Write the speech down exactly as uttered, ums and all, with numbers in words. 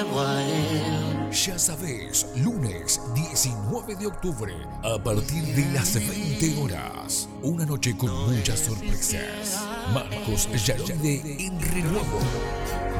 Ya sabes, lunes diecinueve de octubre, a partir de las veinte horas, una noche con muchas sorpresas. Marcos Yaride en Renuevo.